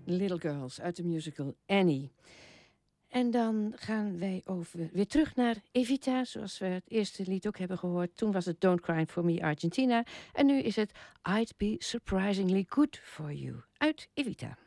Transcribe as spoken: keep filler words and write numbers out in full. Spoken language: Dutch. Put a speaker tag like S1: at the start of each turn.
S1: Little Girls uit de musical Annie. En dan gaan wij over, weer terug naar Evita, zoals we het eerste lied ook hebben gehoord. Toen was het Don't Cry For Me Argentina. En nu is het I'd Be Surprisingly Good For You uit Evita.